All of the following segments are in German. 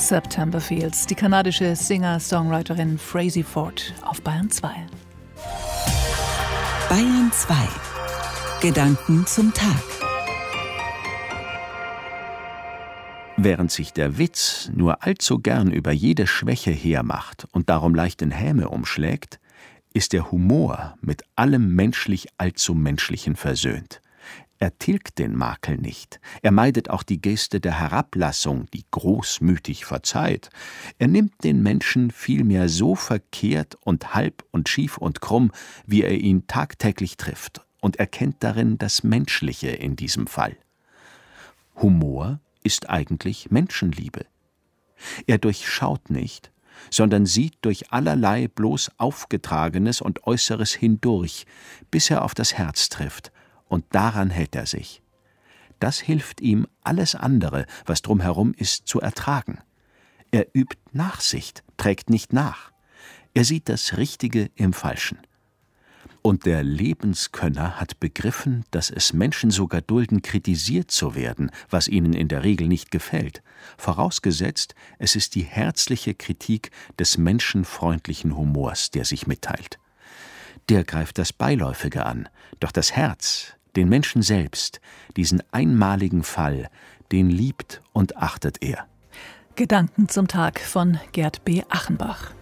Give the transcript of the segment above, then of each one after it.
September Fields, die kanadische Singer-Songwriterin Frazey Ford auf Bayern 2. Bayern 2. Gedanken zum Tag. Während sich der Witz nur allzu gern über jede Schwäche hermacht und darum leicht in Häme umschlägt, ist der Humor mit allem menschlich allzu Menschlichen versöhnt. Er tilgt den Makel nicht. Er meidet auch die Geste der Herablassung, die großmütig verzeiht. Er nimmt den Menschen vielmehr so verkehrt und halb und schief und krumm, wie er ihn tagtäglich trifft, und erkennt darin das Menschliche in diesem Fall. Humor ist eigentlich Menschenliebe. Er durchschaut nicht, sondern sieht durch allerlei bloß Aufgetragenes und Äußeres hindurch, bis er auf das Herz trifft, und daran hält er sich. Das hilft ihm, alles andere, was drumherum ist, zu ertragen. Er übt Nachsicht, trägt nicht nach. Er sieht das Richtige im Falschen. Und der Lebenskönner hat begriffen, dass es Menschen sogar dulden, kritisiert zu werden, was ihnen in der Regel nicht gefällt, vorausgesetzt, es ist die herzliche Kritik des menschenfreundlichen Humors, der sich mitteilt. Der greift das Beiläufige an, doch das Herz, den Menschen selbst, diesen einmaligen Fall, den liebt und achtet er. Gedanken zum Tag von Gerd B. Achenbach.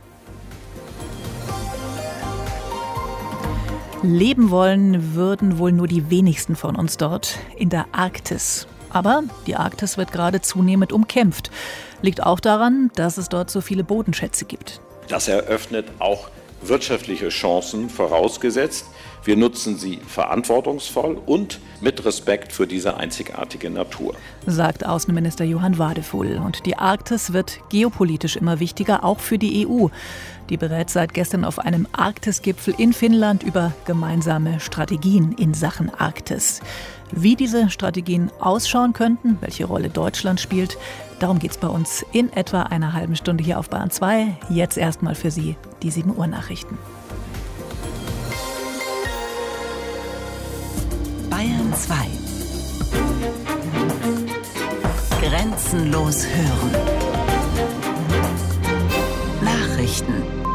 Leben wollen würden wohl nur die wenigsten von uns dort, in der Arktis. Aber die Arktis wird gerade zunehmend umkämpft. Liegt auch daran, dass es dort so viele Bodenschätze gibt. Das eröffnet auch wirtschaftliche Chancen, vorausgesetzt, wir nutzen sie verantwortungsvoll und mit Respekt für diese einzigartige Natur. Sagt Außenminister Johann Wadefuhl. Und die Arktis wird geopolitisch immer wichtiger, auch für die EU. Die berät seit gestern auf einem Arktis-Gipfel in Finnland über gemeinsame Strategien in Sachen Arktis. Wie diese Strategien ausschauen könnten, welche Rolle Deutschland spielt, darum geht's bei uns in etwa einer halben Stunde hier auf Bayern 2. Jetzt erstmal für Sie die 7 Uhr Nachrichten. Bayern 2. Grenzenlos hören. Nachrichten.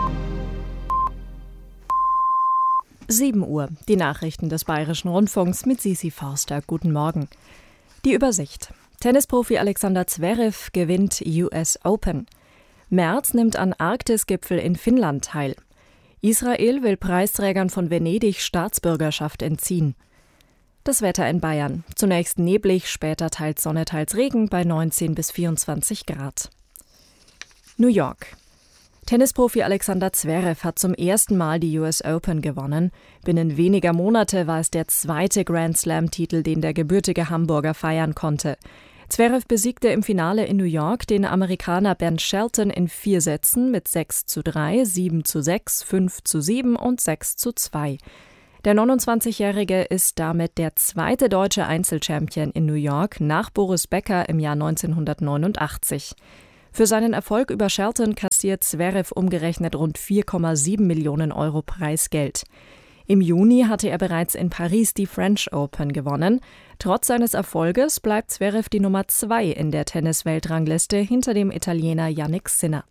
7 Uhr, die Nachrichten des Bayerischen Rundfunks mit Sisi Forster. Guten Morgen. Die Übersicht. Tennisprofi Alexander Zverev gewinnt US Open. Merz nimmt an Arktis-Gipfel in Finnland teil. Israel will Preisträgern von Venedig Staatsbürgerschaft entziehen. Das Wetter in Bayern. Zunächst neblig, später teils Sonne, teils Regen bei 19 bis 24 Grad. New York. Tennisprofi Alexander Zverev hat zum ersten Mal die US Open gewonnen. Binnen weniger Monate war es der zweite Grand-Slam-Titel, den der gebürtige Hamburger feiern konnte. Zverev besiegte im Finale in New York den Amerikaner Ben Shelton in 4 Sätzen mit 6:3, 7:6, 5:7 und 6:2. Der 29-Jährige ist damit der zweite deutsche Einzelchampion in New York nach Boris Becker im Jahr 1989. Für seinen Erfolg über Shelton kassiert Zverev umgerechnet rund 4,7 Millionen Euro Preisgeld. Im Juni hatte er bereits in Paris die French Open gewonnen. Trotz seines Erfolges bleibt Zverev die Nummer 2 in der Tennis-Weltrangliste hinter dem Italiener Jannik Sinner.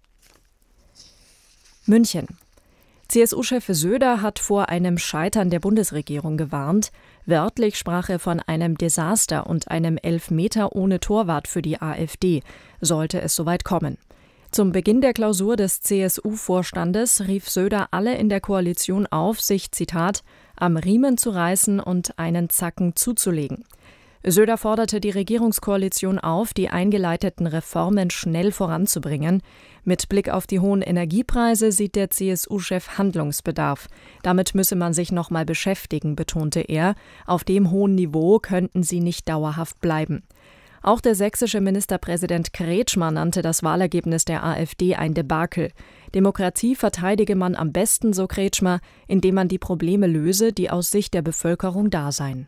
München. CSU-Chef Söder hat vor einem Scheitern der Bundesregierung gewarnt. Wörtlich sprach er von einem Desaster und einem Elfmeter ohne Torwart für die AfD, sollte es soweit kommen. Zum Beginn der Klausur des CSU-Vorstandes rief Söder alle in der Koalition auf, sich, Zitat, am Riemen zu reißen und einen Zacken zuzulegen. Söder forderte die Regierungskoalition auf, die eingeleiteten Reformen schnell voranzubringen. Mit Blick auf die hohen Energiepreise sieht der CSU-Chef Handlungsbedarf. Damit müsse man sich noch mal beschäftigen, betonte er. Auf dem hohen Niveau könnten sie nicht dauerhaft bleiben. Auch der sächsische Ministerpräsident Kretschmer nannte das Wahlergebnis der AfD ein Debakel. Demokratie verteidige man am besten, so Kretschmer, indem man die Probleme löse, die aus Sicht der Bevölkerung da seien.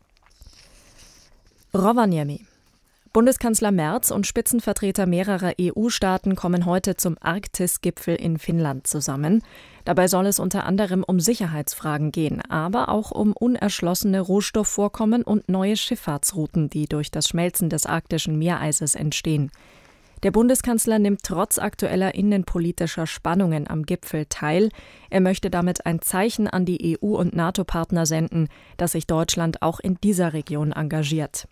Rovaniemi. Bundeskanzler Merz und Spitzenvertreter mehrerer EU-Staaten kommen heute zum Arktis-Gipfel in Finnland zusammen. Dabei soll es unter anderem um Sicherheitsfragen gehen, aber auch um unerschlossene Rohstoffvorkommen und neue Schifffahrtsrouten, die durch das Schmelzen des arktischen Meereises entstehen. Der Bundeskanzler nimmt trotz aktueller innenpolitischer Spannungen am Gipfel teil. Er möchte damit ein Zeichen an die EU- und NATO-Partner senden, dass sich Deutschland auch in dieser Region engagiert.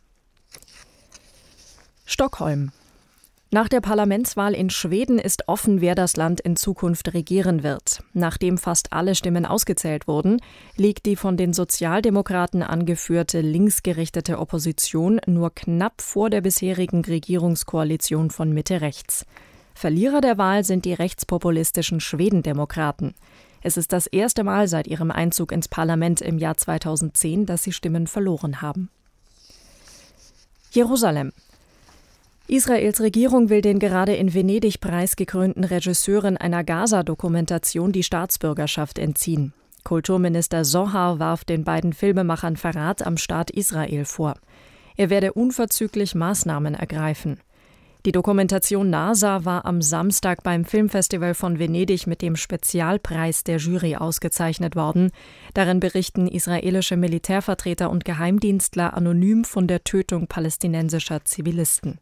Stockholm. Nach der Parlamentswahl in Schweden ist offen, wer das Land in Zukunft regieren wird. Nachdem fast alle Stimmen ausgezählt wurden, liegt die von den Sozialdemokraten angeführte linksgerichtete Opposition nur knapp vor der bisherigen Regierungskoalition von Mitte-Rechts. Verlierer der Wahl sind die rechtspopulistischen Schwedendemokraten. Es ist das erste Mal seit ihrem Einzug ins Parlament im Jahr 2010, dass sie Stimmen verloren haben. Jerusalem. Israels Regierung will den gerade in Venedig preisgekrönten Regisseuren einer Gaza-Dokumentation die Staatsbürgerschaft entziehen. Kulturminister Zohar warf den beiden Filmemachern Verrat am Staat Israel vor. Er werde unverzüglich Maßnahmen ergreifen. Die Dokumentation NASA war am Samstag beim Filmfestival von Venedig mit dem Spezialpreis der Jury ausgezeichnet worden. Darin berichten israelische Militärvertreter und Geheimdienstler anonym von der Tötung palästinensischer Zivilisten.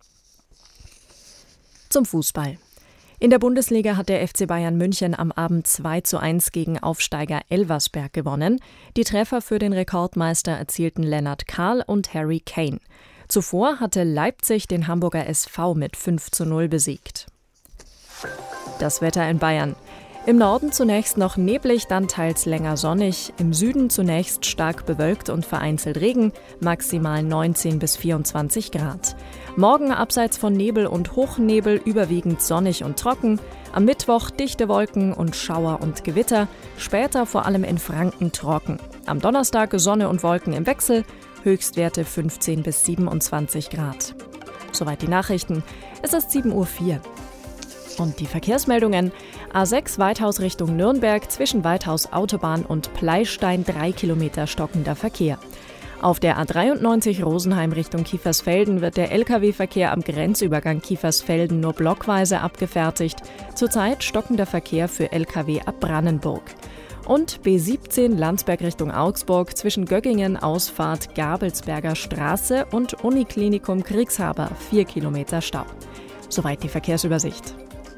Zum Fußball. In der Bundesliga hat der FC Bayern München am Abend 2:1 gegen Aufsteiger Elversberg gewonnen. Die Treffer für den Rekordmeister erzielten Lennart Kahl und Harry Kane. Zuvor hatte Leipzig den Hamburger SV mit 5:0 besiegt. Das Wetter in Bayern. Im Norden zunächst noch neblig, dann teils länger sonnig. Im Süden zunächst stark bewölkt und vereinzelt Regen, maximal 19 bis 24 Grad. Morgen abseits von Nebel und Hochnebel überwiegend sonnig und trocken. Am Mittwoch dichte Wolken und Schauer und Gewitter. Später vor allem in Franken trocken. Am Donnerstag Sonne und Wolken im Wechsel. Höchstwerte 15 bis 27 Grad. Soweit die Nachrichten. Es ist 7:04 Uhr. Und die Verkehrsmeldungen. A6 Weithaus Richtung Nürnberg, zwischen Weithaus Autobahn und Pleistein 3 Kilometer stockender Verkehr. Auf der A93 Rosenheim Richtung Kiefersfelden wird der Lkw-Verkehr am Grenzübergang Kiefersfelden nur blockweise abgefertigt. Zurzeit stockender Verkehr für Lkw ab Brannenburg. Und B17 Landsberg Richtung Augsburg, zwischen Göggingen Ausfahrt Gabelsberger Straße und Uniklinikum Kriegshaber 4 Kilometer Stau. Soweit die Verkehrsübersicht.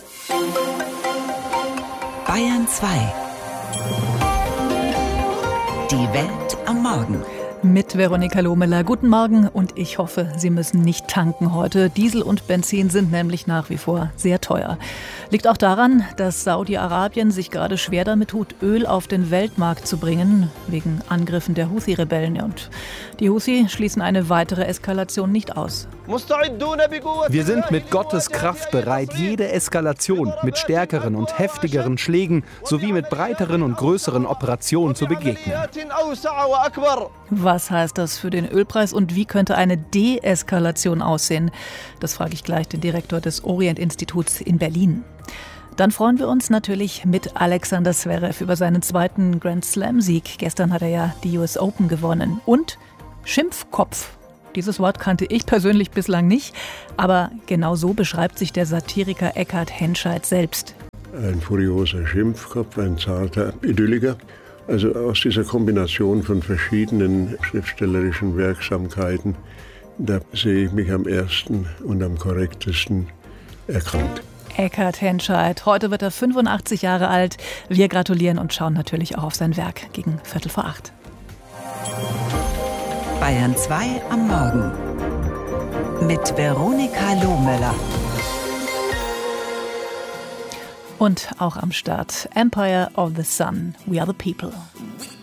Bayern 2. Die Welt am Morgen. Mit Veronika Lohmeler. Guten Morgen und ich hoffe, Sie müssen nicht tanken heute. Diesel und Benzin sind nämlich nach wie vor sehr teuer. Liegt auch daran, dass Saudi-Arabien sich gerade schwer damit tut, Öl auf den Weltmarkt zu bringen, wegen Angriffen der Houthi-Rebellen. Und die Houthi schließen eine weitere Eskalation nicht aus. Wir sind mit Gottes Kraft bereit, jede Eskalation mit stärkeren und heftigeren Schlägen sowie mit breiteren und größeren Operationen zu begegnen. Was heißt das für den Ölpreis und wie könnte eine Deeskalation aussehen? Das frage ich gleich den Direktor des Orient-Instituts in Berlin. Dann freuen wir uns natürlich mit Alexander Zverev über seinen zweiten Grand-Slam-Sieg. Gestern hat er ja die US Open gewonnen. Und Schimpfkopf. Dieses Wort kannte ich persönlich bislang nicht, aber genau so beschreibt sich der Satiriker Eckhard Henscheid selbst. Ein furioser Schimpfkopf, ein zarter Idylliker. Also aus dieser Kombination von verschiedenen schriftstellerischen Wirksamkeiten, da sehe ich mich am ersten und am korrektesten erkannt. Eckhard Henscheid. Heute wird er 85 Jahre alt. Wir gratulieren und schauen natürlich auch auf sein Werk gegen 7:45. Bayern 2 am Morgen. Mit Veronika Lohmeler. Und auch am Start Empire of the Sun. We are the people.